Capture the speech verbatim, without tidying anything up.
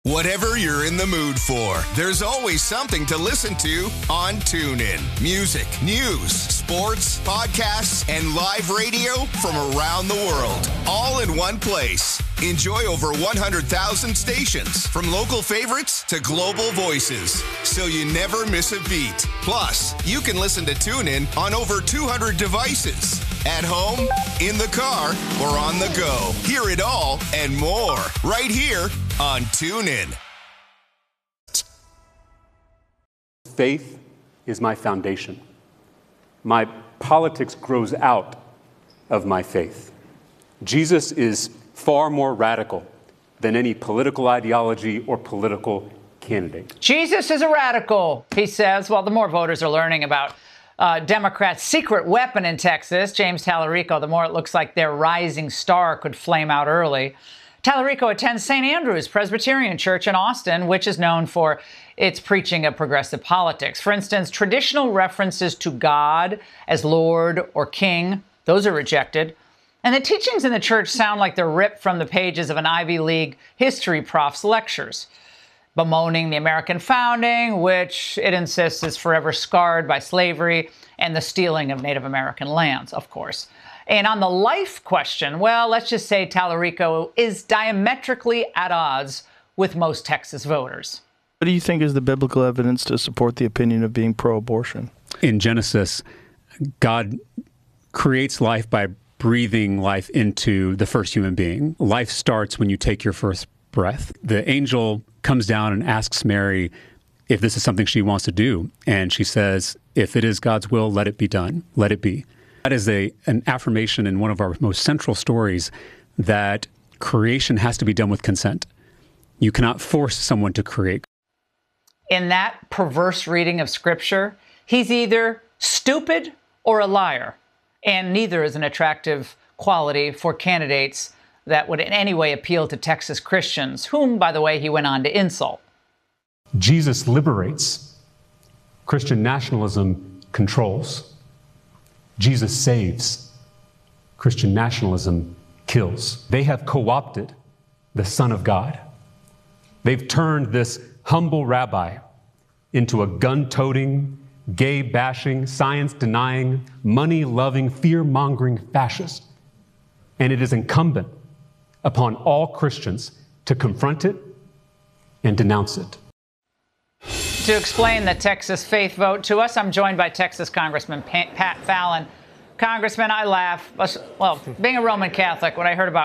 Whatever you're in the mood for, there's always something to listen to on TuneIn. Music, news, sports, podcasts, and live radio from around the world, all in one place. Enjoy over one hundred thousand stations, from local favorites to global voices, so you never miss a beat. Plus, you can listen to TuneIn on over two hundred devices. At home, in the car, or on the go. Hear it all and more right here on TuneIn. Faith is my foundation. My politics grows out of my faith. Jesus is far more radical than any political ideology or political candidate. Jesus is a radical, he says. Well, the more voters are learning about uh, Democrats' secret weapon in Texas, James Tallarico, the more it looks like their rising star could flame out early. Tallarico attends Saint Andrew's Presbyterian Church in Austin, which is known for its preaching of progressive politics. For instance, traditional references to God as Lord or King, those are rejected. And the teachings in the church sound like they're ripped from the pages of an Ivy League history prof's lectures, bemoaning the American founding, which it insists is forever scarred by slavery and the stealing of Native American lands, of course. And on the life question, well, let's just say Tallarico is diametrically at odds with most Texas voters. What do you think is the biblical evidence to support the opinion of being pro-abortion? In Genesis, God creates life by breathing life into the first human being. Life starts when you take your first breath. The angel comes down and asks Mary if this is something she wants to do. And she says, if it is God's will, let it be done. Let it be. That is a an affirmation in one of our most central stories that creation has to be done with consent. You cannot force someone to create. In that perverse reading of Scripture, he's either stupid or a liar, and neither is an attractive quality for candidates that would in any way appeal to Texas Christians, whom, by the way, he went on to insult. Jesus liberates. Christian nationalism controls. Jesus saves. Christian nationalism kills. They have co-opted the Son of God. They've turned this humble rabbi into a gun-toting, gay-bashing, science-denying, money-loving, fear-mongering fascist. And it is incumbent upon all Christians to confront it and denounce it. To explain the Texas faith vote to us, I'm joined by Texas Congressman Pat Fallon. Congressman, I laugh. Well, being a Roman Catholic, when I heard about